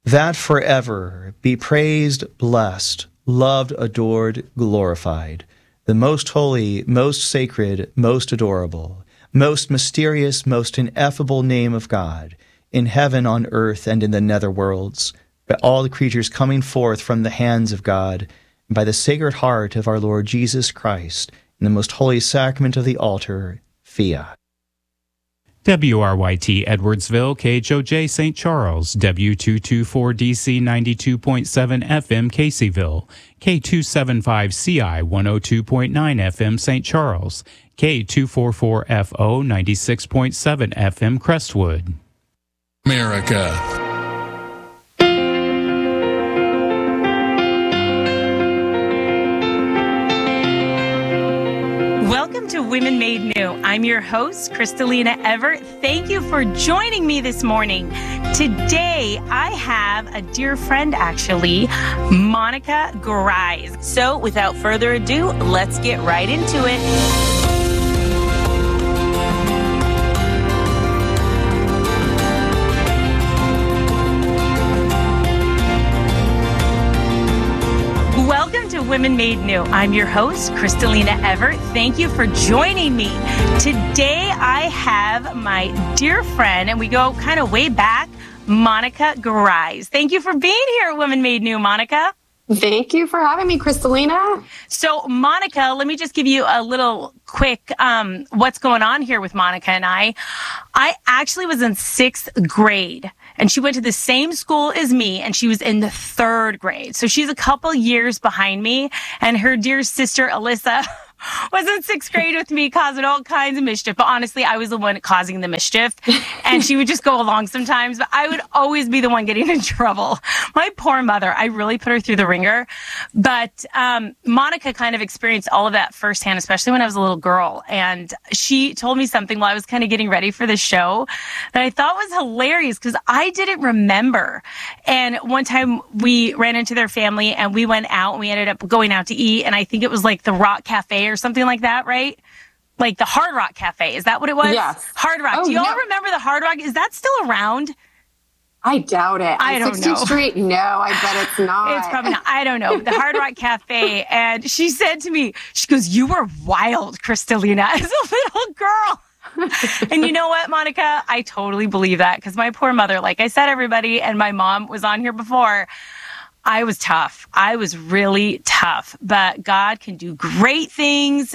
that forever be praised, blessed, loved, adored, glorified, the most holy, most sacred, most adorable, most mysterious, most ineffable name of God, in heaven, on earth, and in the nether worlds, by all the creatures coming forth from the hands of God, and by the Sacred Heart of our Lord Jesus Christ, in the most holy sacrament of the altar, fiat. WRYT Edwardsville, KHOJ St. Charles, W224DC 92.7 FM Caseyville, K275CI 102.9 FM St. Charles, K244FO 96.7 FM Crestwood. America. Welcome to Women Made New. I'm your host, Kristalina Everett. Thank you for joining me this morning. Today, I have a dear friend, actually, Monica Grice. So without further ado, let's get right into it. Welcome to Women Made New. I'm your host, Kristalina Everett. Thank you for joining me. Today, I have my dear friend, and we go kind of way back, Monica Grice. Thank you for being here at Women Made New, Monica. Thank you for having me, Kristalina. So, Monica, let me just give you a little quick what's going on here with Monica and I. I actually was in 6th grade, and she went to the same school as me, and she was in the 3rd grade. So she's a couple years behind me, and her dear sister, Alyssa, was in 6th grade with me, causing all kinds of mischief. But honestly, I was the one causing the mischief, and she would just go along sometimes, but I would always be the one getting in trouble. My poor mother, I really put her through the ringer. But Monica kind of experienced all of that firsthand, especially when I was a little girl. And she told me something while I was kind of getting ready for the show that I thought was hilarious because I didn't remember. And one time we ran into their family and we went out and we ended up going out to eat. And I think it was like the Rock Cafe or something like that, right? Like the Hard Rock Cafe. Is that what it was? Yes. Hard Rock. Do you all remember the Hard Rock? Is that still around? I doubt it. I don't know. 16th Street? No, I bet it's not. It's probably not. I don't know. The Hard Rock Cafe. And she said to me, she goes, "You were wild, Kristalina," as a little girl. And you know what, Monica? I totally believe that because my poor mother, like I said, everybody, and my mom was on here before. I was tough. I was really tough, but God can do great things.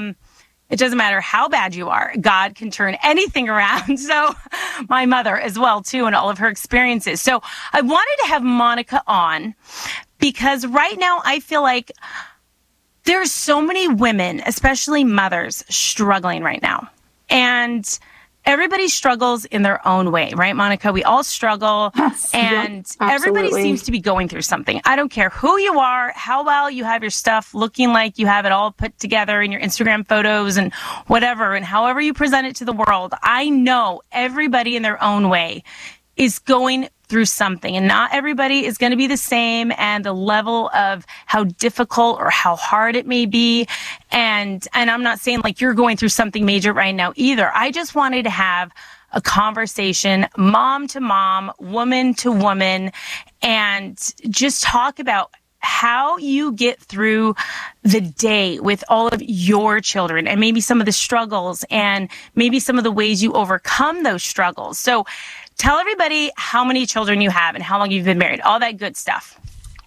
It doesn't matter how bad you are. God can turn anything around. So my mother as well, too, and all of her experiences. So I wanted to have Monica on because right now I feel like there's so many women, especially mothers, struggling right now. And everybody struggles in their own way, right, Monica? We all struggle, yes, and yep, everybody seems to be going through something. I don't care who you are, how well you have your stuff looking like you have it all put together in your Instagram photos and whatever, and however you present it to the world. I know everybody in their own way is going through something, and not everybody is going to be the same, and the level of how difficult or how hard it may be. And I'm not saying like you're going through something major right now either. I just wanted to have a conversation, mom to mom, woman to woman, and just talk about how you get through the day with all of your children and maybe some of the struggles and maybe some of the ways you overcome those struggles. So tell everybody how many children you have and how long you've been married, all that good stuff.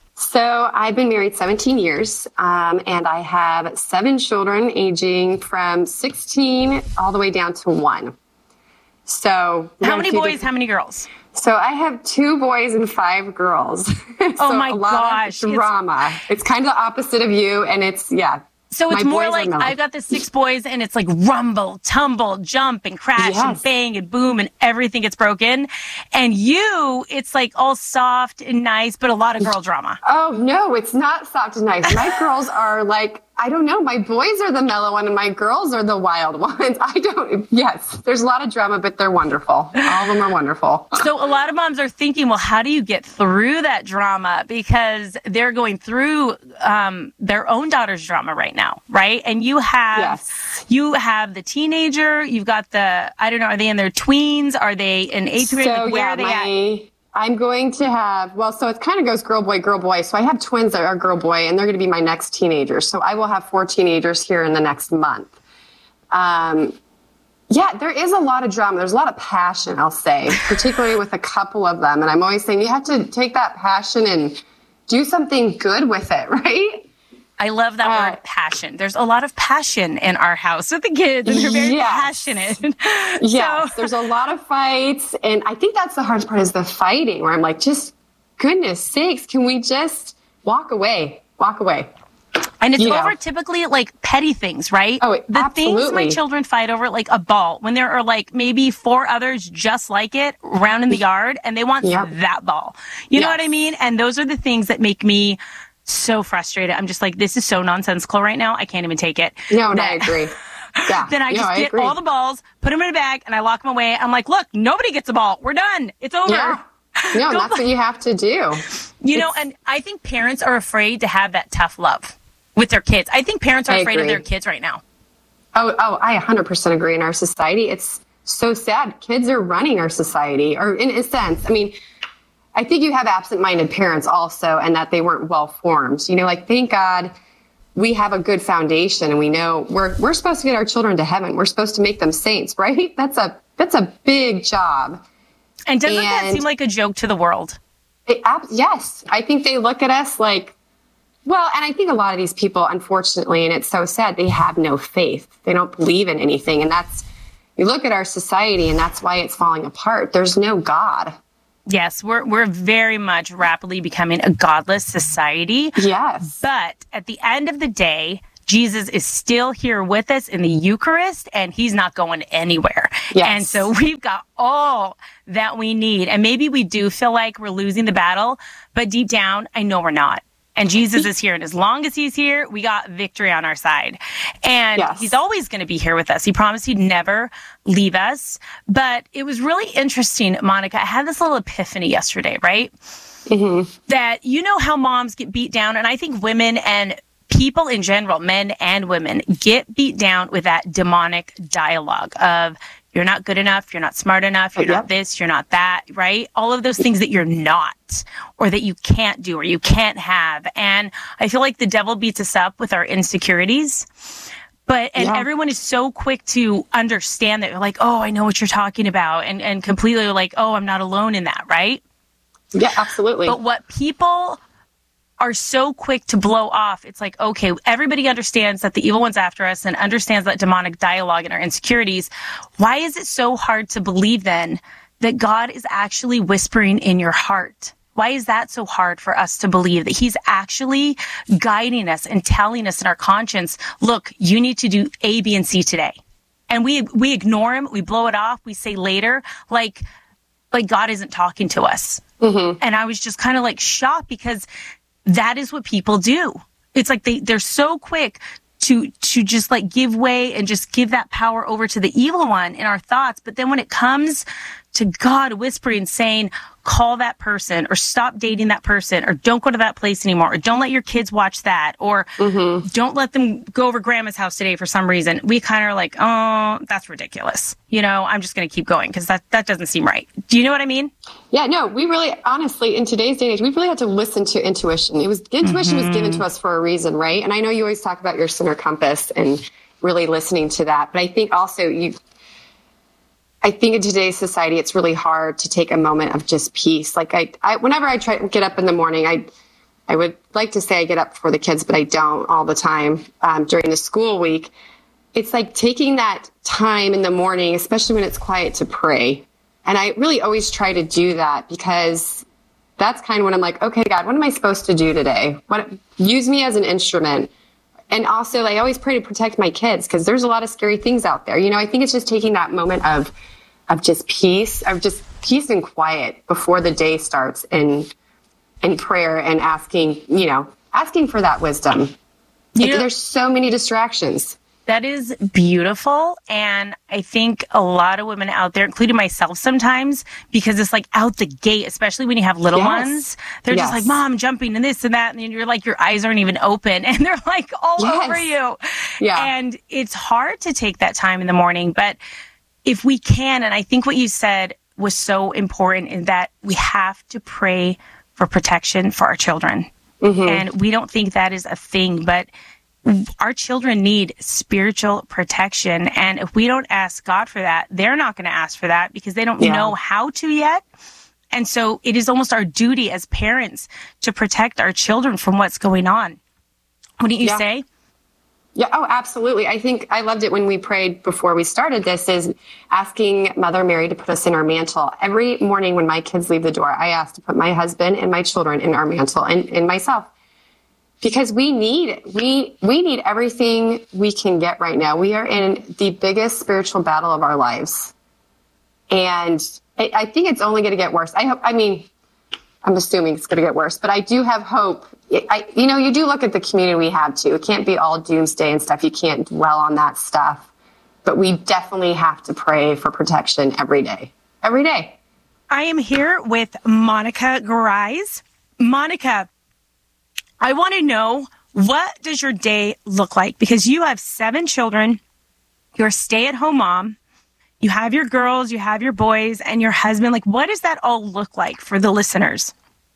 So I've been married 17 years, and I have 7 children aging from 16 all the way down to 1. So how many boys, how many girls? So I have 2 boys and 5 girls. So oh my a lot gosh. of drama. It's kind of the opposite of you, and it's, yeah. So it's more like I've got the 6 boys and it's like rumble, tumble, jump and crash and bang and boom and everything gets broken. And you, it's like all soft and nice, but a lot of girl drama. Oh, no, it's not soft and nice. My girls are like, I don't know. My boys are the mellow one and my girls are the wild ones. Yes, there's a lot of drama, but they're wonderful. All of them are wonderful. So a lot of moms are thinking, well, how do you get through that drama? Because they're going through their own daughter's drama right now, right? And you have the teenager, you've got the, I don't know, are they in their tweens? Are they in 8th grade? So, like, where are they at? I'm going to have, so it kind of goes girl, boy. So I have twins that are girl, boy, and they're going to be my next teenagers. So I will have 4 teenagers here in the next month. Yeah, there is a lot of drama. There's a lot of passion, I'll say, particularly with a couple of them. And I'm always saying you have to take that passion and do something good with it, right? I love that word, passion. There's a lot of passion in our house with the kids, and they're very passionate. Yes, there's a lot of fights. And I think that's the hardest part is the fighting, where I'm like, just goodness sakes, can we just walk away? And it's over typically like petty things, right? Oh, the absolutely. things my children fight over, like a ball, when there are like maybe 4 others just like it around in the yard, and they want that ball. You know what I mean? And those are the things that make me so frustrated. I'm just like, this is so nonsensical right now. I can't even take it. No, I agree. Yeah. Then I just get all the balls, put them in a bag, and I lock them away. I'm like, look, nobody gets a ball. We're done. It's over. Yeah. No, that's what you have to do. You know, and I think parents are afraid to have that tough love with their kids. I think parents are afraid of their kids right now. Oh, I 100% agree. In our society, it's so sad. Kids are running our society, or in a sense. I mean, I think you have absent-minded parents also, and that they weren't well-formed. You know, like, thank God we have a good foundation, and we know we're supposed to get our children to heaven. We're supposed to make them saints, right? That's a big job. And doesn't that seem like a joke to the world? Yes. I think they look at us like, well, and I think a lot of these people, unfortunately, and it's so sad, they have no faith. They don't believe in anything. And you look at our society, and that's why it's falling apart. There's no God. Yes, we're very much rapidly becoming a godless society. Yes. But at the end of the day, Jesus is still here with us in the Eucharist, and he's not going anywhere. Yes. And so we've got all that we need. And maybe we do feel like we're losing the battle, but deep down, I know we're not. And Jesus is here. And as long as he's here, we got victory on our side. And he's always going to be here with us. He promised he'd never leave us. But it was really interesting, Monica. I had this little epiphany yesterday, right? Mm-hmm. That you know how moms get beat down. And I think women and people in general, men and women, get beat down with that demonic dialogue of, you're not good enough, you're not smart enough, you're not this, you're not that, right? All of those things that you're not, or that you can't do, or you can't have. And I feel like the devil beats us up with our insecurities. But everyone is so quick to understand that. You're like, oh, I know what you're talking about. And completely like, oh, I'm not alone in that, right? Yeah, absolutely. But what people are so quick to blow off, it's like, okay, everybody understands that the evil one's after us and understands that demonic dialogue and our insecurities. Why is it so hard to believe then that God is actually whispering in your heart? Why is that so hard for us to believe that he's actually guiding us and telling us in our conscience, look, you need to do A, B, and C today. And we ignore him. We blow it off. We say later, like God isn't talking to us. Mm-hmm. And I was just kind of like shocked, because that is what people do. It's like they're so quick to just like give way and just give that power over to the evil one in our thoughts. But then when it comes to God whispering, saying, call that person, or stop dating that person, or don't go to that place anymore, or don't let your kids watch that, or don't let them go over grandma's house today for some reason, we kind of are like, oh, that's ridiculous. You know, I'm just going to keep going because that doesn't seem right. Do you know what I mean? Yeah, no, we really, honestly, in today's day and age, we really had to listen to intuition. Intuition was given to us for a reason, right? And I know you always talk about your center compass and really listening to that. But I think also I think in today's society, it's really hard to take a moment of just peace. Like whenever I try to get up in the morning, I would like to say I get up for the kids, but I don't all the time during the school week. It's like taking that time in the morning, especially when it's quiet, to pray. And I really always try to do that, because that's kind of when I'm like, okay, God, what am I supposed to do today? Use me as an instrument. And also, I always pray to protect my kids, because there's a lot of scary things out there. You know, I think it's just taking that moment of just peace and quiet before the day starts, and prayer, and asking for that wisdom. There's so many distractions. That is beautiful. And I think a lot of women out there, including myself sometimes, because it's like out the gate, especially when you have little ones, they're just like, Mom, jumping and this and that. And then you're like, your eyes aren't even open, and they're like all over you. Yeah. And it's hard to take that time in the morning. But if we can, and I think what you said was so important in that we have to pray for protection for our children. And we don't think that is a thing, but our children need spiritual protection. And if we don't ask God for that, they're not going to ask for that because they don't know how to yet. And so it is almost our duty as parents to protect our children from what's going on. Wouldn't you say? Yeah. Oh, absolutely. I think I loved it when we prayed before we started this, is asking Mother Mary to put us in our mantle. Every morning when my kids leave the door, I ask to put my husband and my children in our mantle and myself. Because we need everything we can get right now. We are in the biggest spiritual battle of our lives. And I think it's only going to get worse. I'm assuming it's going to get worse, but I do have hope. You do look at the community we have too. It can't be all doomsday and stuff. You can't dwell on that stuff, but we definitely have to pray for protection every day. Every day. I am here with Monica Garais. Monica, I want to know, what does your day look like? Because you have 7 children. You're a stay-at-home mom. You have your girls, you have your boys, and your husband. Like, what does that all look like for the listeners?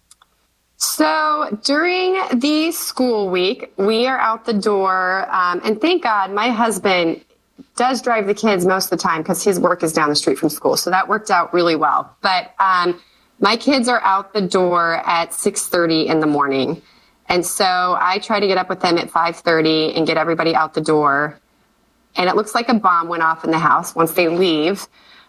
So during the school week, we are out the door. And thank God my husband does drive the kids most of the time because his work is down the street from school. So that worked out really well. But my kids are out the door at 6:30 in the morning. And so I try to get up with them at 5:30 and get everybody out the door. And it looks like a bomb went off in the house once they leave.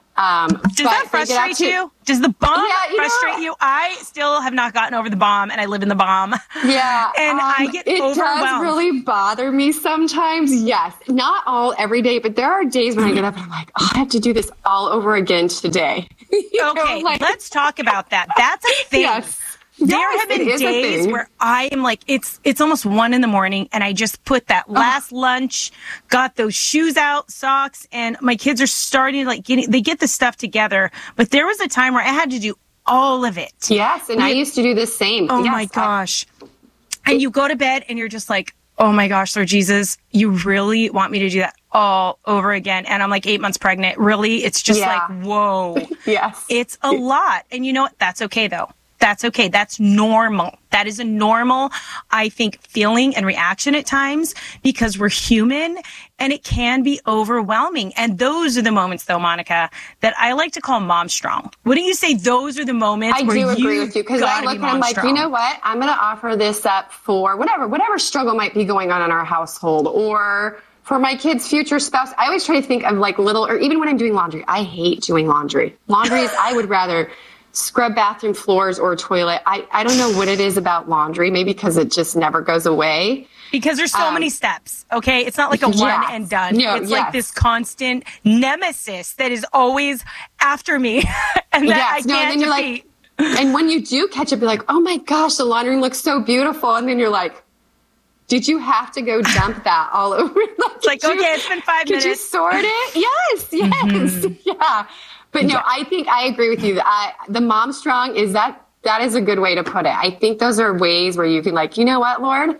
Does that frustrate you? Does the bomb frustrate you? I still have not gotten over the bomb, and I live in the bomb. Yeah. And I get overwhelmed. It does really bother me sometimes. Yes. Not all every day, but there are days when I get up and I'm like, I have to do this all over again today. Okay, let's talk about that. That's a thing. Yes. There have been days where I am like, it's almost 1 a.m. and I just put that last lunch, got those shoes out, socks, and my kids are starting to they get the stuff together. But there was a time where I had to do all of it. Yes, and I used to do the same. Oh my gosh. And you go to bed and you're just like, oh my gosh, Lord Jesus, you really want me to do that all over again? And I'm like 8 months pregnant. Really? It's just like, whoa. Yes. It's a lot. And you know what? That's okay though. That's okay. That's normal. That is a normal, I think, feeling and reaction at times because we're human and it can be overwhelming. And those are the moments, though, Monica, that I like to call mom strong. Wouldn't you say those are the moments where you agree with you? Because I look and I'm like, you know what? I'm going to offer this up for whatever struggle might be going on in our household or for my kid's future spouse. I always try to think of like little, or even when I'm doing laundry. I hate doing laundry. Laundry is, I would rather scrub bathroom floors or a toilet. I don't know what it is about laundry. Maybe because it just never goes away. Because there's so many steps, okay? It's not like a one and done. No, it's like this constant nemesis that is always after me and that I can't defeat. And when you do catch up, you're like, oh my gosh, the laundry looks so beautiful. And then you're like, did you have to go dump that all over? It's like, okay, it's been 5 minutes. Did you sort it? Yes. Mm-hmm. Yeah. But no, I think I agree with you. The mom strong is that is a good way to put it. I think those are ways where you can like, you know what, Lord,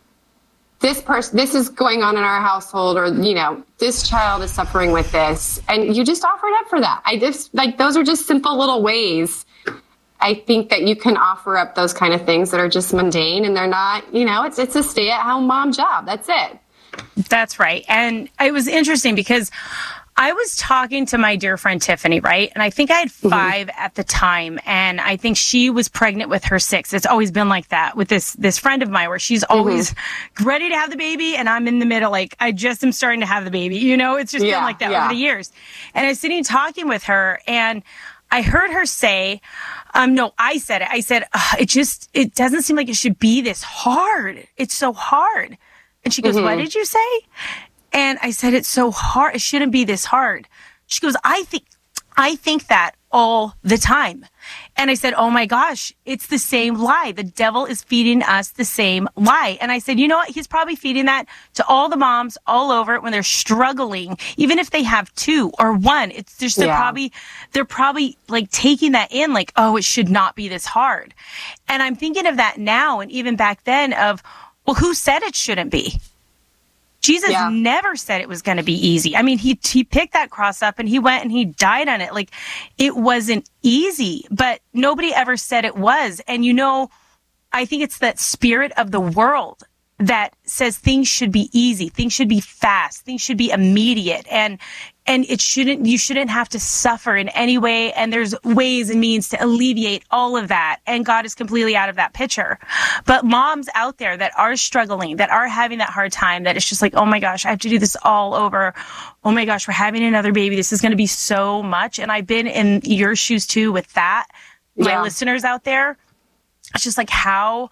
this is going on in our household, or, you know, this child is suffering with this. And you just offer it up for that. I just like, those are just simple little ways. I think that you can offer up those kind of things that are just mundane and they're not, you know, it's a stay-at-home mom job. That's it. That's right. And it was interesting because I was talking to my dear friend Tiffany, right? And I think I had 5 at the time. And I think she was pregnant with her 6. It's always been like that with this friend of mine where she's always ready to have the baby. And I'm in the middle, like I just am starting to have the baby. You know, it's just been like that over the years. And I was sitting talking with her and I heard her say, I said it. I said, it doesn't seem like it should be this hard. It's so hard. And she goes, what did you say? And I said, it's so hard. It shouldn't be this hard. She goes, I think that all the time. And I said, oh my gosh, it's the same lie. The devil is feeding us the same lie. And I said, you know what? He's probably feeding that to all the moms all over when they're struggling, even if they have 2 or 1. It's just they're probably like taking that in like, oh, it should not be this hard. And I'm thinking of that now and even back then of, well, who said it shouldn't be? Jesus never said it was going to be easy. I mean, he picked that cross up and he went and he died on it. Like, it wasn't easy, but nobody ever said it was. And, I think it's that spirit of the world that says things should be easy, things should be fast, things should be immediate, and you shouldn't have to suffer in any way. And there's ways and means to alleviate all of that. And God is completely out of that picture. But moms out there that are struggling, that are having that hard time, that it's just like, oh my gosh, I have to do this all over. Oh my gosh, we're having another baby. This is going to be so much. And I've been in your shoes too with that. My listeners out there, it's just like, how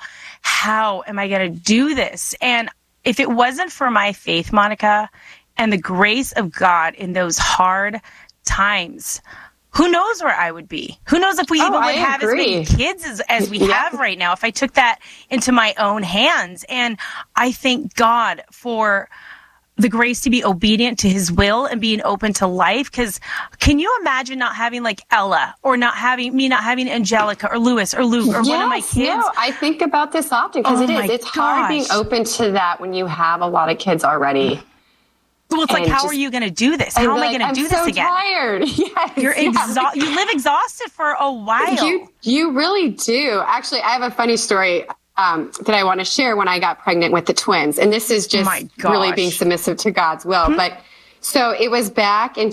am I going to do this? And if it wasn't for my faith, Monica, and the grace of God in those hard times, who knows where I would be? Who knows if we even would have as many kids as we have right now, if I took that into my own hands. And I thank God for the grace to be obedient to his will and being open to life. Because can you imagine not having like Ella, or not having Angelica or Lewis or Luke or one of my kids? No, I think about this often because it's hard being open to that when you have a lot of kids already. Well, it's like, how are you going to do this? How am I going to do this again? I'm so tired. Yes, you live exhausted for a while. You really do. Actually, I have a funny story that I want to share when I got pregnant with the twins. And this is just really being submissive to God's will. Mm-hmm. But so it was back in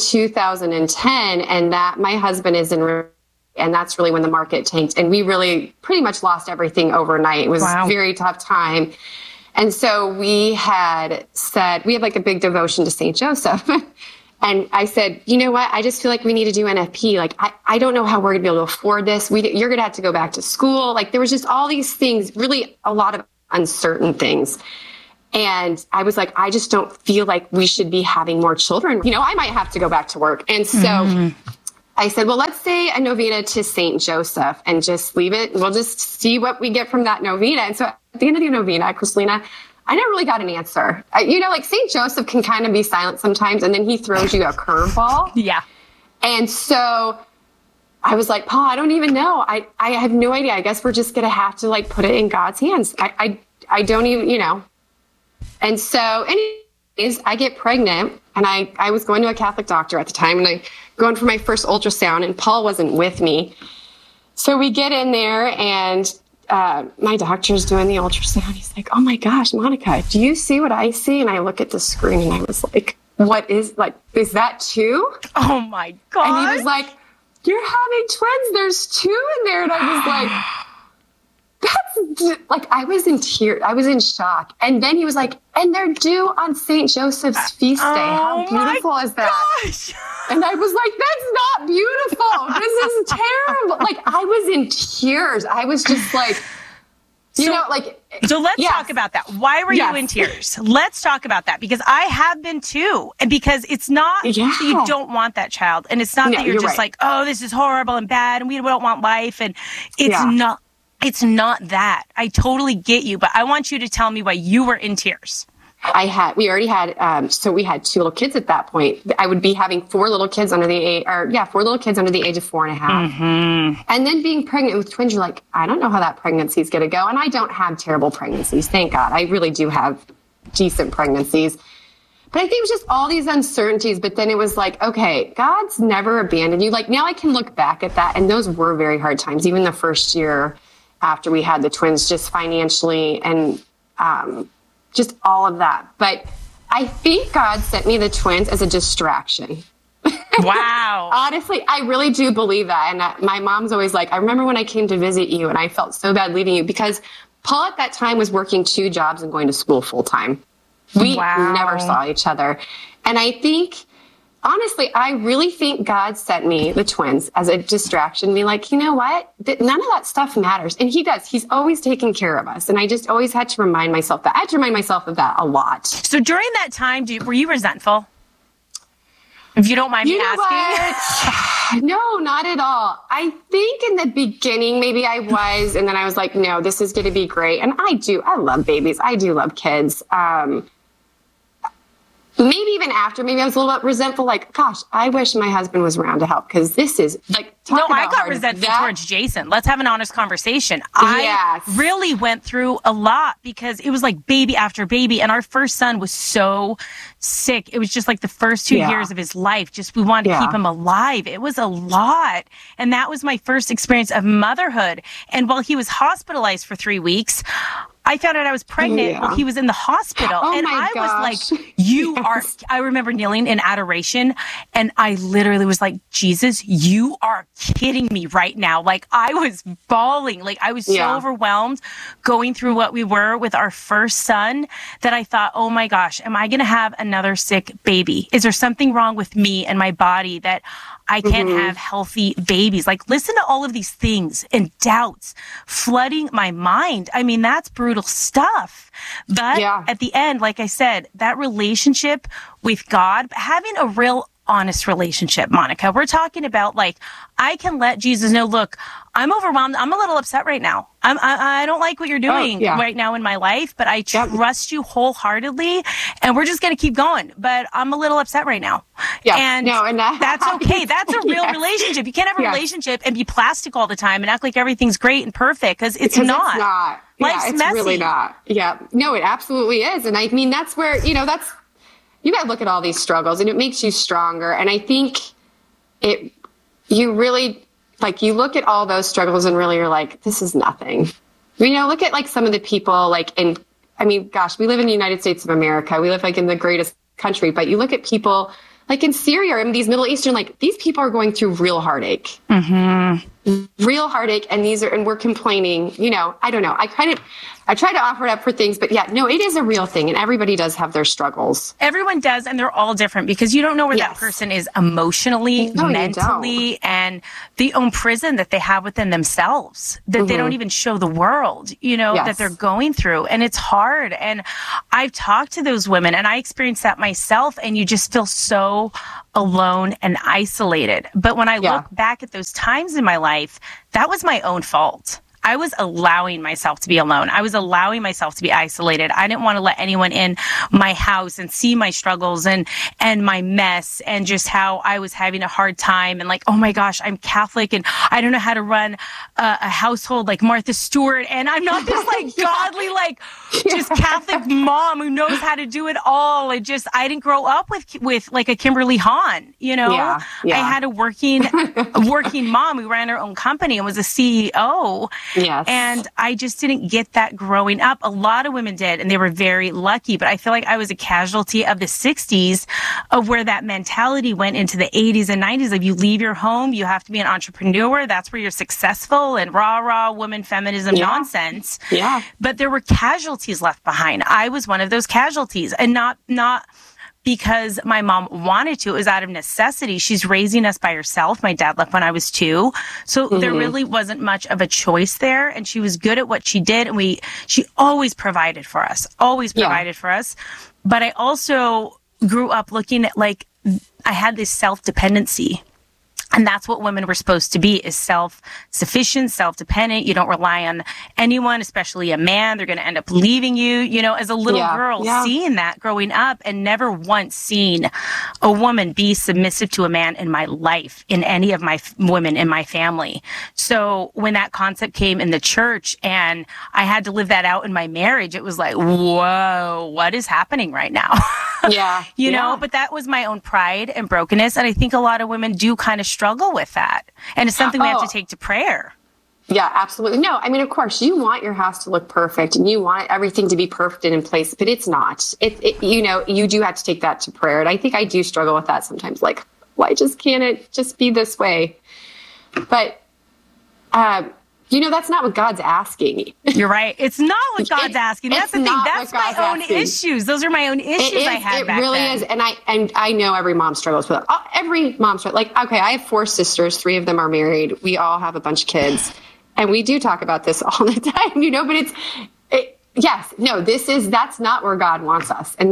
2010, and that my husband is and that's really when the market tanked. And we really pretty much lost everything overnight. It was a very tough time. And so we had said, we have like a big devotion to St. Joseph. And I said, you know what? I just feel like we need to do NFP. Like, I don't know how we're going to be able to afford this. You're going to have to go back to school. Like, there was just all these things, really a lot of uncertain things. And I was like, I just don't feel like we should be having more children. I might have to go back to work. And so I said, well, let's say a novena to St. Joseph and just leave it. We'll just see what we get from that novena. And so at the end of the novena, Kristalina, I never really got an answer. Like St. Joseph can kind of be silent sometimes, and then he throws you a curveball. Yeah. And so I was like, Paul, I don't even know. I have no idea. I guess we're just going to have to like put it in God's hands. I don't even, And so anyways, I get pregnant, and I was going to a Catholic doctor at the time, and I going for my first ultrasound, and Paul wasn't with me. So we get in there, and my doctor's doing the ultrasound. He's like, oh my gosh, Monica, do you see what I see? And I look at the screen, and I was like, is that two? Oh my God. And he was like, you're having twins. There's two in there. And I was like, that's like, I was in tears. I was in shock. And then he was like, and they're due on St. Joseph's feast day. How beautiful is that? Gosh. And I was like, that's not beautiful. This is terrible. Like, I was in tears. I was just like, So let's talk about that. Why were you in tears? Let's talk about that, because I have been too. And because it's not that you don't want that child. And it's not that you're just like, oh, this is horrible and bad and we don't want life. And it's not that. I totally get you. But I want you to tell me why you were in tears. We already had, so we had two little kids at that point. I would be having four little kids under the age of 4.5. Mm-hmm. And then being pregnant with twins, you're like, I don't know how that pregnancy is going to go. And I don't have terrible pregnancies. Thank God. I really do have decent pregnancies. But I think it was just all these uncertainties. But then it was like, okay, God's never abandoned you. Like, now I can look back at that. And those were very hard times, even the first year after we had the twins, just financially and, just all of that. But I think God sent me the twins as a distraction. Wow. Honestly, I really do believe that. And my mom's always like, I remember when I came to visit you and I felt so bad leaving you, because Paul at that time was working 2 jobs and going to school full time. We never saw each other. And I think, honestly, I really think God sent me the twins as a distraction, be like, you know what? None of that stuff matters. And he does. He's always taken care of us. And I just always had to remind myself that. I had to remind myself of that a lot. So during that time, were you resentful? If you don't mind me asking. No, not at all. I think in the beginning, maybe I was. And then I was like, no, this is going to be great. And I love babies. I do love kids. maybe even after, maybe I was a little bit resentful, like, gosh, I wish my husband was around to help, because this is like, no, I got resentful towards Jason. Let's have an honest conversation. I really went through a lot because it was like baby after baby. And our first son was so sick. It was just like the first 2 years of his life. Just we wanted to keep him alive. It was a lot. And that was my first experience of motherhood. And while he was hospitalized for 3 weeks, I found out I was pregnant while he was in the hospital. And I was like, you are, I remember kneeling in adoration. And I literally was like, Jesus, you are kidding me right now. Like, I was bawling. Like, I was so overwhelmed going through what we were with our first son that I thought, oh my gosh, am I going to have another sick baby? Is there something wrong with me and my body that I can't have healthy babies? Like, listen to all of these things and doubts flooding my mind. I mean, that's brutal stuff. But at the end, like I said, that relationship with God, having a real honest relationship, Monica, we're talking about, like, I can let Jesus know, look, I'm overwhelmed. I'm a little upset right now. I don't like what you're doing right now in my life, but I trust you wholeheartedly, and we're just going to keep going. But I'm a little upset right now. And that's okay. That's a real relationship. You can't have a relationship and be plastic all the time and act like everything's great and perfect, because it's not. It's not. Life's it's messy. Really not. Yeah. No, it absolutely is. And I mean, that's where, you got to look at all these struggles, and it makes you stronger. And I think you really, like, you look at all those struggles and really you're like, this is nothing. Look at like some of the people, like, gosh, we live in the United States of America. We live like in the greatest country, but you look at people like in Syria or in these Middle Eastern, like, these people are going through real heartache. Real heartache, and we're complaining. I don't know. I try to offer it up for things, but it is a real thing, and everybody does have their struggles. Everyone does, and they're all different, because you don't know where that person is emotionally, mentally, and the own prison that they have within themselves that they don't even show the world, that they're going through, and it's hard. And I've talked to those women, and I experienced that myself, and you just feel so alone and isolated. But when I look back at those times in my life, that was my own fault. I was allowing myself to be alone. I was allowing myself to be isolated. I didn't want to let anyone in my house and see my struggles and my mess, and just how I was having a hard time, and like, oh my gosh, I'm Catholic and I don't know how to run a household like Martha Stewart, and I'm not this like godly, like just Catholic mom who knows how to do it all. I didn't grow up with like a Kimberly Hahn, I had a working mom who ran her own company and was a CEO. Yes. And I just didn't get that growing up. A lot of women did, and they were very lucky. But I feel like I was a casualty of the 60s, of where that mentality went into the 80s and 90s. If you leave your home, you have to be an entrepreneur. That's where you're successful, and rah woman feminism nonsense. Yeah. But there were casualties left behind. I was one of those casualties, and not because my mom wanted to. It was out of necessity. She's raising us by herself. My dad left when I was 2. So there really wasn't much of a choice there. And she was good at what she did. And she always provided for us, But I also grew up looking at, like, I had this self-dependency. And that's what women were supposed to be, is self-sufficient, self-dependent. You don't rely on anyone, especially a man. They're going to end up leaving you. As a little girl, seeing that growing up, and never once seen a woman be submissive to a man in my life, in any of my women in my family. So when that concept came in the church and I had to live that out in my marriage, it was like, whoa, what is happening right now? You know, but that was my own pride and brokenness. And I think a lot of women do kind of struggle with that. And it's something we have to take to prayer. Yeah, absolutely. No, I mean, of course, you want your house to look perfect, and you want everything to be perfect and in place, but it's not. You do have to take that to prayer. And I think I do struggle with that sometimes. Like, why can't it just be this way? But, that's not what God's asking. You're right. It's not what God's asking. That's the thing. That's my own issues. Those are my own issues I had back then. It really is. And I know every mom struggles with it. Every mom struggles. Like, okay, I have 4 sisters. 3 of them are married. We all have a bunch of kids. And we do talk about this all the time, but that's not where God wants us. And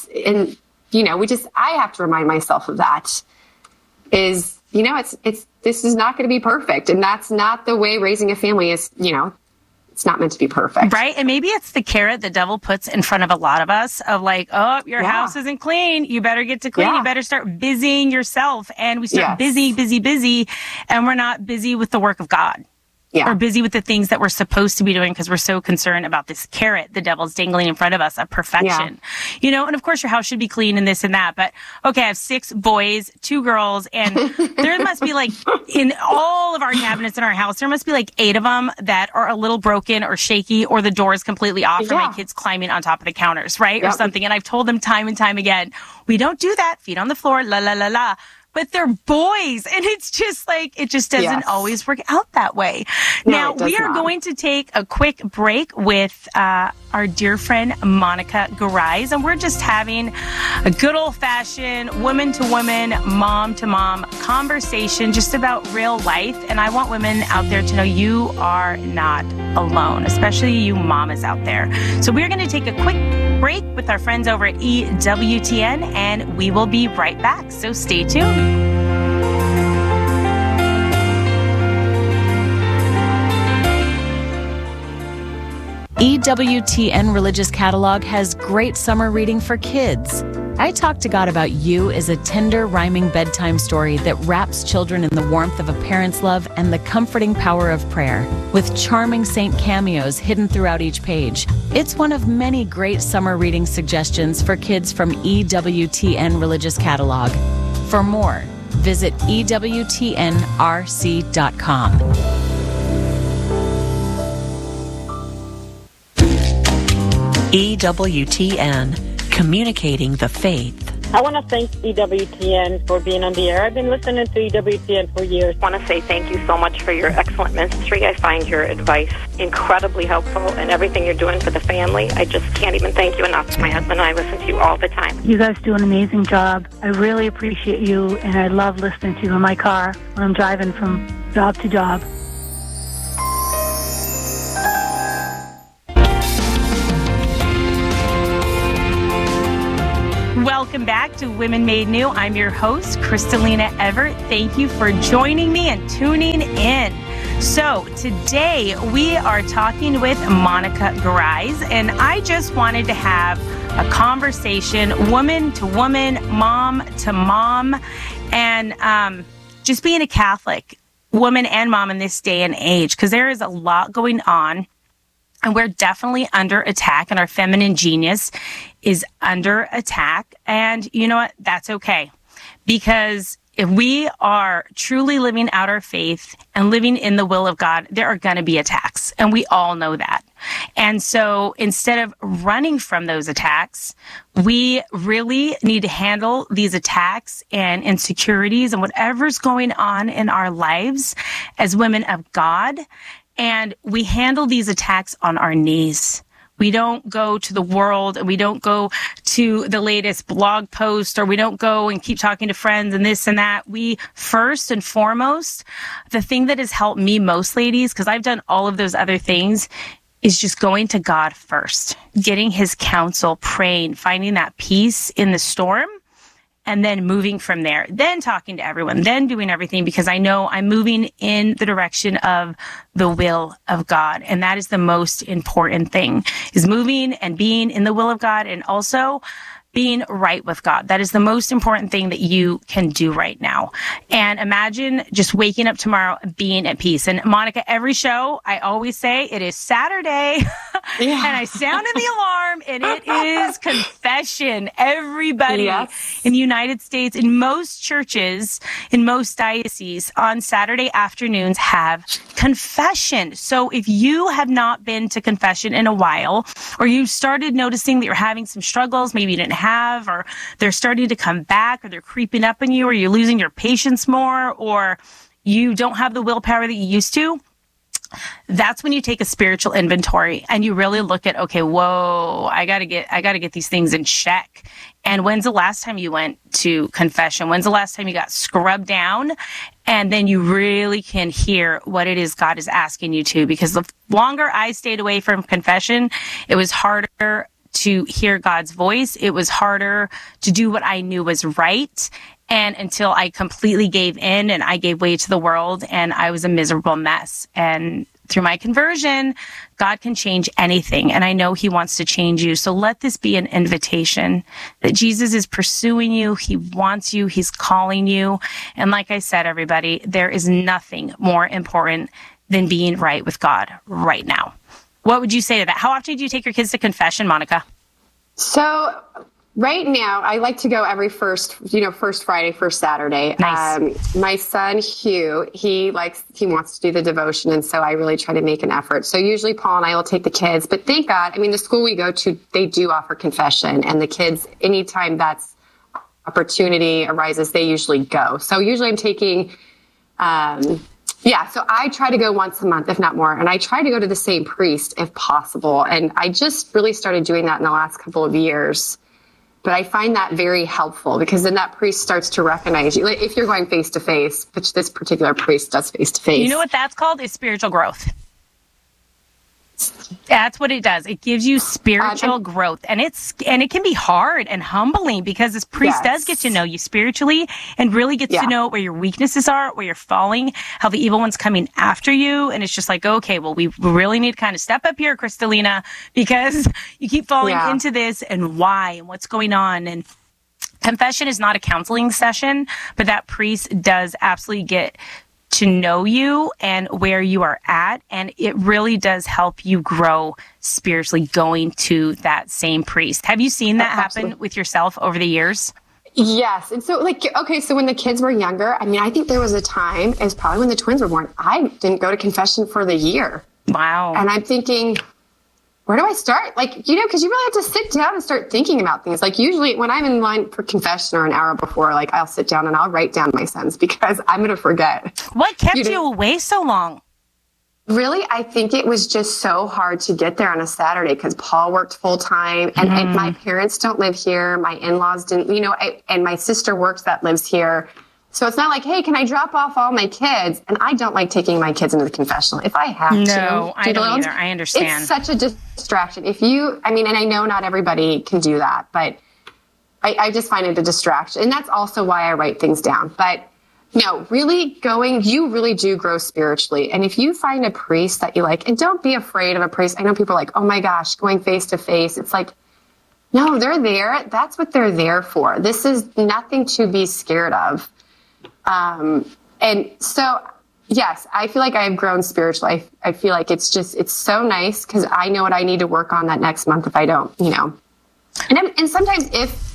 I have to remind myself of that, is, this is not going to be perfect. And that's not the way raising a family is, It's not meant to be perfect. Right? And maybe it's the carrot the devil puts in front of a lot of us of like, oh, your house isn't clean. You better get to clean. You better start busying yourself. And we start busy, and we're not busy with the work of God. Or busy with the things that we're supposed to be doing because we're so concerned about this carrot the devil's dangling in front of us of perfection. You know, and of course your house should be clean and this and that. But okay, I have 6 boys, 2 girls, and there must be like in all of our cabinets in our house, there must be like 8 of them that are a little broken or shaky, or the door is completely off for my kids climbing on top of the counters, right? Or something. And I've told them time and time again, we don't do that. Feet on the floor, la, la, la, la. But they're boys, and it's just like, it just doesn't always work out that way. Now, we are going to take a quick break with our dear friend, Monica Garais, and we're just having a good old-fashioned woman-to-woman, mom-to-mom conversation just about real life. And I want women out there to know you are not alone, especially you mamas out there. So we're going to take a quick break with our friends over at EWTN, and we will be right back. So stay tuned. EWTN Religious Catalog has great summer reading for kids. I Talk to God About You is a tender, rhyming bedtime story that wraps children in the warmth of a parent's love and the comforting power of prayer, with charming saint cameos hidden throughout each page. It's one of many great summer reading suggestions for kids from EWTN Religious Catalog. For more, visit EWTNRC.com. EWTN, communicating the faith. I want to thank EWTN for being on the air. I've been listening to EWTN for years. I want to say thank you so much for your excellent ministry. I find your advice incredibly helpful and everything you're doing for the family. I just can't even thank you enough. My husband and I listen to you all the time. You guys do an amazing job. I really appreciate you, and I love listening to you in my car when I'm driving from job to job. Welcome back to Women Made New. I'm your host, Kristalina Everett. Thank you for joining me and tuning in. So today we are talking with Monica Garais, and I just wanted to have a conversation, woman to woman, mom to mom, and just being a Catholic woman and mom in this day and age, because there is a lot going on. And we're definitely under attack, and our feminine genius is under attack. And you know what? That's okay. Because if we are truly living out our faith and living in the will of God, there are going to be attacks. And we all know that. And so instead of running from those attacks, we really need to handle these attacks and insecurities and whatever's going on in our lives as women of God. And we handle these attacks on our knees. We don't go to the world, and we don't go to the latest blog post, or we don't go and keep talking to friends and this and that. We first and foremost, the thing that has helped me most, ladies, because I've done all of those other things, is just going to God first, getting his counsel, praying, finding that peace in the storm, and then moving from there, then talking to everyone, then doing everything, because I know I'm moving in the direction of the will of God. And that is the most important thing, is moving and being in the will of God, and also being right with God. That is the most important thing that you can do right now. And imagine just waking up tomorrow being at peace. And Monica, every show, I always say it is Saturday and I sounded the alarm, and it is confession. Everybody in the United States, in most churches, in most dioceses, on Saturday afternoons have confession. So if you have not been to confession in a while, or you started noticing that you're having some struggles, maybe you didn't have, or they're starting to come back, or they're creeping up on you, or you're losing your patience more, or you don't have the willpower that you used to, that's when you take a spiritual inventory and you really look at, okay, whoa, I gotta get these things in check. And when's the last time you went to confession? When's the last time you got scrubbed down? And then you really can hear what it is God is asking you to. Because the longer I stayed away from confession, it was harder to hear God's voice. It was harder to do what I knew was right. And until I completely gave in and I gave way to the world, and I was a miserable mess. And through my conversion, God can change anything. And I know he wants to change you. So let this be an invitation that Jesus is pursuing you. He wants you. He's calling you. And like I said, everybody, there is nothing more important than being right with God right now. What would you say to that? How often do you take your kids to confession, Monica? So right now, I like to go every first Friday, first Saturday. Nice. My son, Hugh, he wants to do the devotion. And so I really try to make an effort. So usually Paul and I will take the kids, but thank God, I mean, the school we go to, they do offer confession, and the kids, anytime that's opportunity arises, they usually go. So usually I'm taking, so I try to go once a month, if not more. And I try to go to the same priest if possible. And I just really started doing that in the last couple of years. But I find that very helpful, because then that priest starts to recognize you. Like if you're going face to face, which this particular priest does face to face. You know what that's called? Is spiritual growth. That's what it does. It gives you spiritual growth, and it can be hard and humbling, because this priest does get to know you spiritually and really gets to know where your weaknesses are, where you're falling, how the evil one's coming after you. And it's just like, okay, well, we really need to kind of step up here, Kristalina, because you keep falling into this, and why, and what's going on. And confession is not a counseling session, but that priest does absolutely get to know you and where you are at. And it really does help you grow spiritually going to that same priest. Have you seen that happen with yourself over the years? Yes. And so so when the kids were younger, I mean, I think there was a time, it was probably when the twins were born, I didn't go to confession for the year. Wow. And I'm thinking, where do I start? Because you really have to sit down and start thinking about things. Like usually when I'm in line for confession or an hour before, I'll sit down and I'll write down my sins, because I'm going to forget. What kept you away so long? Really, I think it was just so hard to get there on a Saturday, because Paul worked full time, and my parents don't live here. My in-laws didn't, and my sister works that lives here. So it's not like, hey, can I drop off all my kids? And I don't like taking my kids into the confessional. If I have to. No, I don't either. I understand. It's such a distraction. And I know not everybody can do that, but I just find it a distraction. And that's also why I write things down. But no, really you really do grow spiritually. And if you find a priest that you like, and don't be afraid of a priest. I know people are like, oh my gosh, going face to face. It's like, no, they're there. That's what they're there for. This is nothing to be scared of. And so, yes, I feel like I've grown spiritually. I feel like it's so nice, because I know what I need to work on that next month if I don't, and sometimes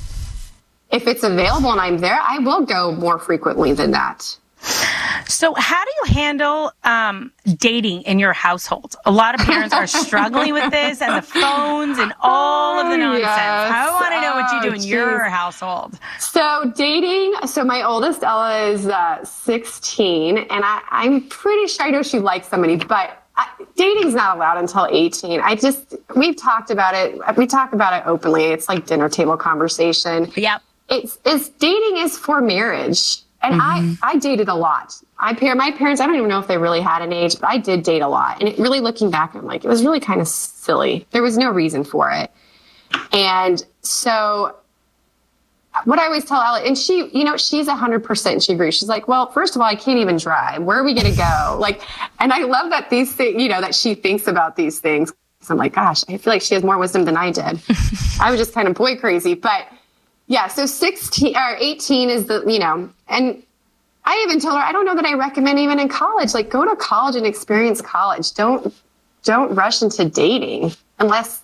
if it's available and I'm there, I will go more frequently than that. So how do you handle dating in your household? A lot of parents are struggling with this, and the phones and all of the nonsense. Yes. I want to know what you do in your household. So dating, my oldest Ella is 16, and I'm pretty sure I know she likes somebody, but dating's not allowed until 18. We've talked about it. We talk about it openly. It's like dinner table conversation. Yep. It's dating is for marriage. And I dated a lot. My parents, I don't even know if they really had an age, but I did date a lot. And really looking back, I'm like, it was really kind of silly. There was no reason for it. And so what I always tell Ella, and she, she's 100%, she agrees. She's like, well, first of all, I can't even drive. Where are we going to go? And I love that these things, that she thinks about these things. So I'm like, gosh, I feel like she has more wisdom than I did. I was just kind of boy crazy, but yeah, so 16 or 18 is and I even told her, I don't know that I recommend even in college, go to college and experience college. Don't rush into dating unless,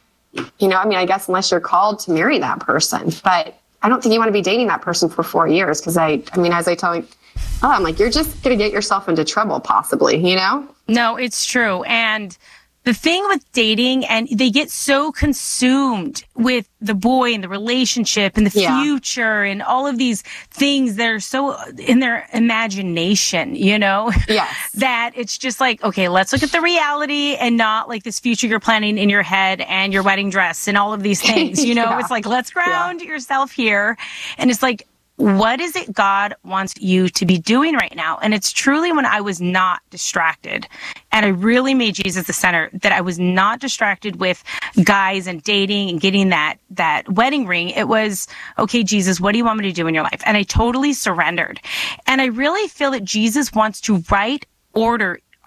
I guess unless you're called to marry that person. But I don't think you want to be dating that person for 4 years, because as I tell you, I'm like, you're just going to get yourself into trouble possibly, No, it's true. And the thing with dating, and they get so consumed with the boy and the relationship and the future and all of these things that are so in their imagination, that it's just like, okay, let's look at the reality and not like this future you're planning in your head and your wedding dress and all of these things, It's like, let's ground yourself here. And it's like, what is it God wants you to be doing right now? And it's truly when I was not distracted, and I really made Jesus the center, that I was not distracted with guys and dating and getting that wedding ring. It was, okay, Jesus, what do you want me to do in your life? And I totally surrendered. And I really feel that Jesus wants to right order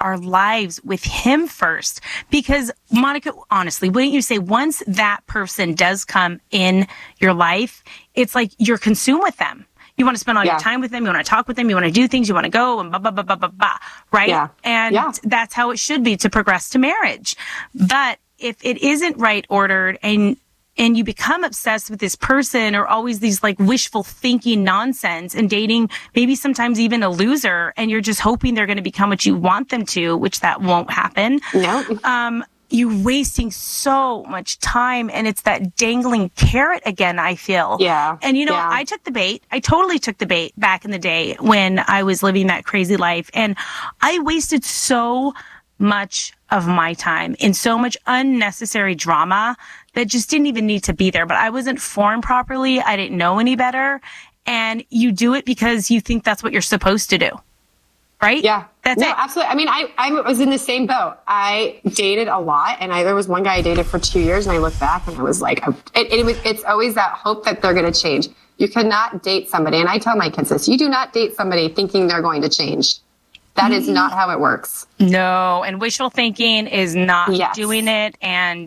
our lives with him first. Because Monica, honestly, wouldn't you say once that person does come in your life, it's like you're consumed with them. You want to spend all your time with them. You want to talk with them. You want to do things. You want to go and blah, blah, blah, blah, blah, blah. Right? Yeah. And that's how it should be to progress to marriage. But if it isn't right ordered and you become obsessed with this person or always these like wishful thinking nonsense and dating maybe sometimes even a loser and you're just hoping they're going to become what you want them to, which that won't happen. No. You're wasting so much time, and it's that dangling carrot again, I feel. Yeah. And, you know, I took the bait. I totally took the bait back in the day when I was living that crazy life. And I wasted so much of my time in so much unnecessary drama that just didn't even need to be there. But I wasn't formed properly. I didn't know any better. And you do it because you think that's what you're supposed to do. Right? Yeah. That's it. Absolutely. I mean, I was in the same boat. I dated a lot, and there was one guy I dated for 2 years, and I look back and I was like, it's always that hope that they're going to change. You cannot date somebody. And I tell my kids this, you do not date somebody thinking they're going to change. That is not how it works. No. And wishful thinking is not doing it. And,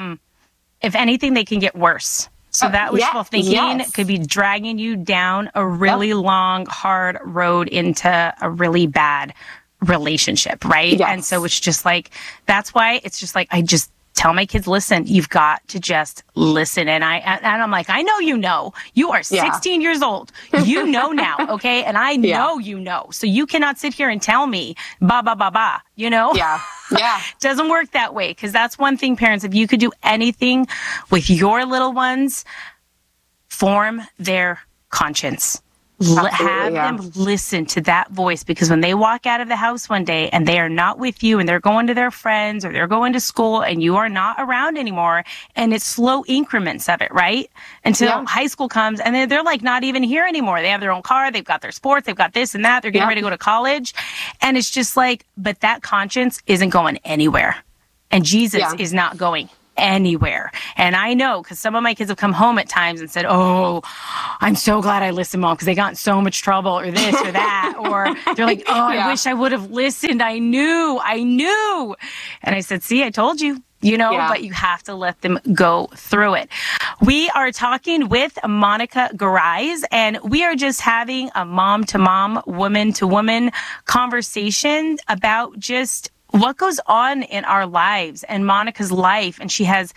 if anything, they can get worse. So that wishful thinking could be dragging you down a really long, hard road into a really bad relationship, right? Yes. And so it's just like, that's why it's just like, I just tell my kids, listen, you've got to just listen. And I'm like, I know you are 16 years old. You know now, okay? And I know you know. So you cannot sit here and tell me, ba, ba, ba, ba, you know? Yeah. Yeah. Doesn't work that way. Because that's one thing, parents, if you could do anything with your little ones, form their conscience. Have them listen to that voice, because when they walk out of the house one day and they are not with you and they're going to their friends or they're going to school and you are not around anymore, and it's slow increments of it, right? Until high school comes and they're like not even here anymore. They have their own car. They've got their sports. They've got this and that. They're getting ready to go to college. And it's just like, but that conscience isn't going anywhere. And Jesus is not going anywhere. And I know, because some of my kids have come home at times and said, oh, I'm so glad I listened, Mom, because they got in so much trouble or this or that. Or they're like, oh, I wish I would have listened. I knew. And I said, see, I told you. You know, but you have to let them go through it. We are talking with Monica Garais, and we are just having a mom-to-mom, woman-to-woman conversation about just what goes on in our lives and Monica's life. And she has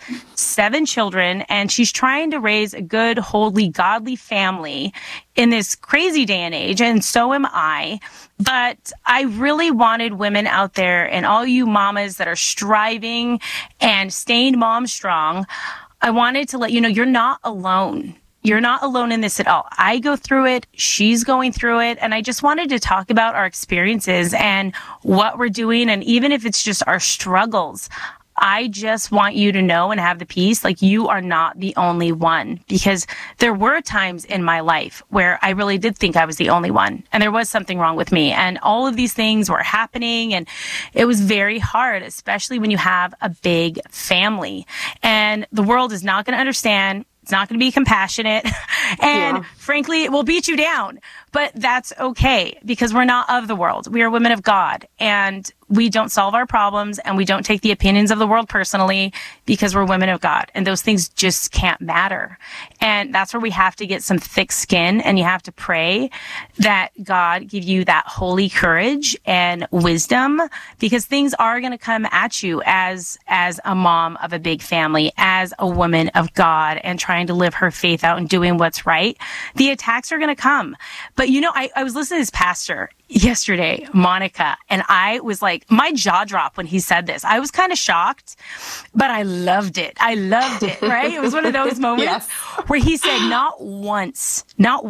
7 children, and she's trying to raise a good, holy, godly family in this crazy day and age. And so am I. But I really wanted women out there, and all you mamas that are striving and staying mom strong, I wanted to let you know you're not alone. You're not alone in this at all. I go through it. She's going through it. And I just wanted to talk about our experiences and what we're doing. And even if it's just our struggles, I just want you to know and have the peace, like you are not the only one, because there were times in my life where I really did think I was the only one and there was something wrong with me, and all of these things were happening, and it was very hard, especially when you have a big family, and the world is not going to understand. It's not going to be compassionate. And frankly, it will beat you down. But that's okay, because we're not of the world. We are women of God, and we don't solve our problems, and we don't take the opinions of the world personally, because we're women of God, and those things just can't matter. And that's where we have to get some thick skin, and you have to pray that God give you that holy courage and wisdom, because things are going to come at you as a mom of a big family, as a woman of God, and trying to live her faith out and doing what's right. The attacks are going to come. But, you know, I was listening to this pastor yesterday, Monica, and I was like, my jaw dropped when he said this. I was kind of shocked, but I loved it. Right? It was one of those moments where he said, not once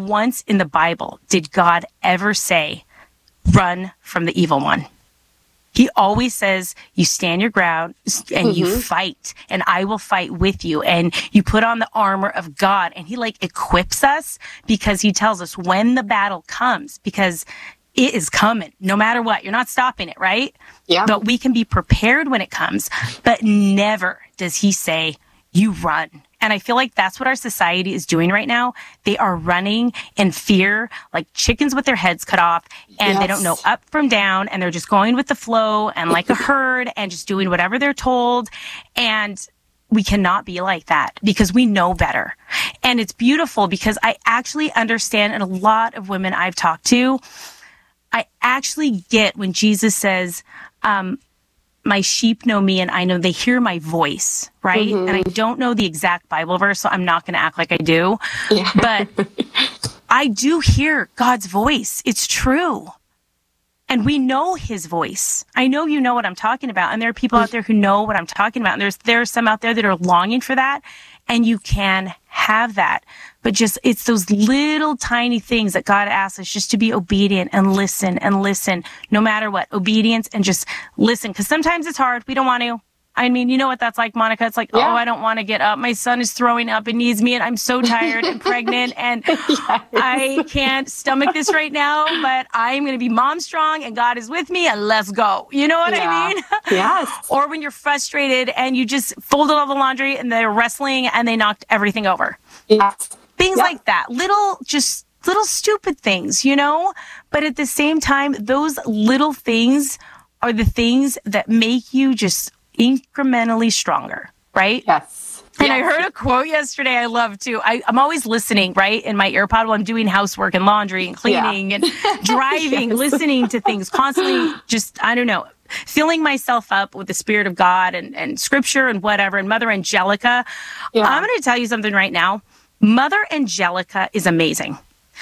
in the Bible did God ever say, run from the evil one. He always says, you stand your ground and you fight, and I will fight with you. And you put on the armor of God, and he like equips us, because he tells us when the battle comes, because it is coming no matter what. You're not stopping it, right? Yeah. But we can be prepared when it comes, but never does he say, you run And I feel like that's what our society is doing right now. They are running in fear, like chickens with their heads cut off, and they don't know up from down, and they're just going with the flow and like a herd and just doing whatever they're told. And we cannot be like that because we know better. And it's beautiful because I actually understand, and a lot of women I've talked to, I actually get when Jesus says, my sheep know me and I know they hear my voice, right? And I don't know the exact Bible verse, so I'm not going to act like I do. But I do hear God's voice. It's true. And we know his voice. I know you know what I'm talking about. And there are people out there who know what I'm talking about. And there are some out there that are longing for that. And you can have that. But just, it's those little tiny things that God asks us just to be obedient and listen, no matter what. Obedience and just listen. Because sometimes it's hard. We don't want to. I mean, you know what that's like, Monica? It's like, oh, I don't want to get up. My son is throwing up and needs me, and I'm so tired and pregnant, and I can't stomach this right now, but I'm going to be mom strong, and God is with me, and let's go. You know what I mean? Yes. Or when you're frustrated and you just folded all the laundry and they're wrestling and they knocked everything over. Yes. Things like that. Little stupid things, you know? But at the same time, those little things are the things that make you just incrementally stronger, right? Yes. And I heard a quote yesterday I love too. I'm always listening, right, in my AirPod while I'm doing housework and laundry and cleaning and driving, listening to things, constantly just, I don't know, filling myself up with the Spirit of God and scripture and whatever. And Mother Angelica, I'm going to tell you something right now. Mother Angelica is amazing.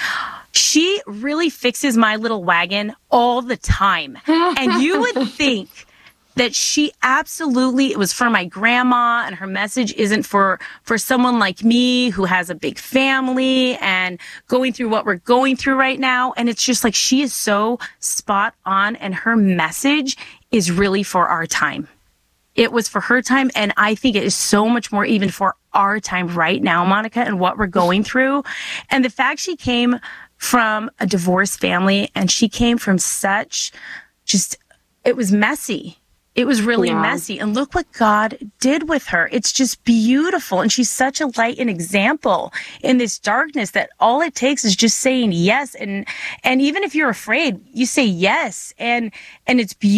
She really fixes my little wagon all the time. And you would think that she absolutely, it was for my grandma, and her message isn't for someone like me who has a big family and going through what we're going through right now. And it's just like, she is so spot on, and her message is really for our time. It was for her time, and I think it is so much more even for our time right now, Monica, and what we're going through. And the fact she came from a divorced family, and she came from such it was messy. It was really messy. And look what God did with her. It's just beautiful. And she's such a light and example in this darkness that all it takes is just saying yes. And even if you're afraid, you say yes. And it's beautiful.